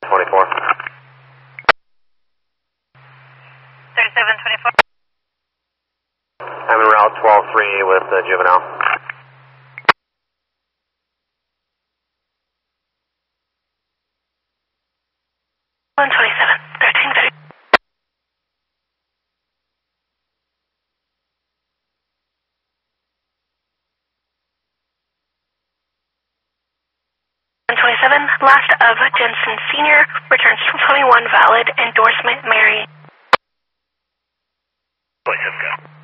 24. 3724. I'm en route 12-3 with the juvenile. 127, 1330. 127, last of Jensen Sr. returns 21 valid endorsement Mary. Go.